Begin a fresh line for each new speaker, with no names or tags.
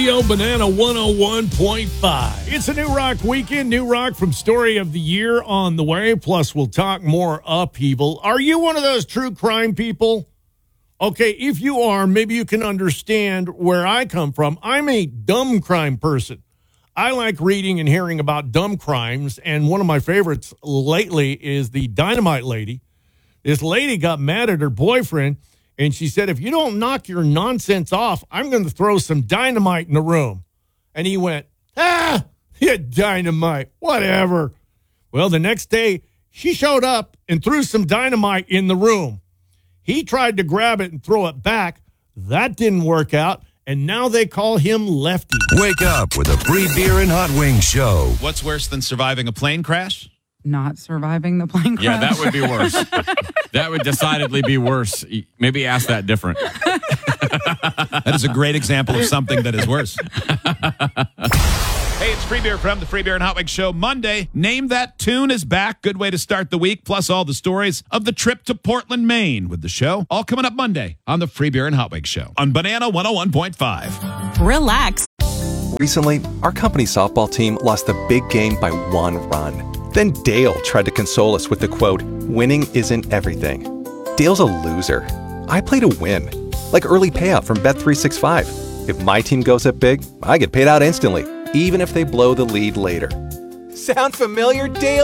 Banana 101.5. It's a New Rock weekend. New Rock from Story of the Year on the way. Plus, we'll talk more upheaval. Are you one of those true crime people? Okay, if you are, maybe you can understand where I come from. I'm a dumb crime person. I like reading and hearing about dumb crimes, and one of my favorites lately is the Dynamite Lady. This lady got mad at her boyfriend, and she said, if you don't knock your nonsense off, I'm going to throw some dynamite in the room. And he went, yeah, dynamite, whatever. Well, the next day, she showed up and threw some dynamite in the room. He tried to grab it and throw it back. That didn't work out, and now they call him Lefty.
Wake up with a free beer and hot wings show.
What's worse than surviving a plane crash?
Not surviving the plane crash.
Yeah, that would be worse. That would decidedly be worse. Maybe ask that different.
That is a great example of something that is worse. Hey, it's Free Beer from the Free Beer and Hot Wings Show. Monday, Name That Tune is back. Good way to start the week, plus all the stories of the trip to Portland, Maine with the show. All coming up Monday on the Free Beer and Hot Wings Show on Banana 101.5.
Relax.
Recently, our company softball team lost the big game by 1 run. Then Dale tried to console us with the quote, winning isn't everything. Dale's a loser. I play to win. Like early payout from Bet365. If my team goes up big, I get paid out instantly, even if they blow the lead later. Sound familiar, Dale?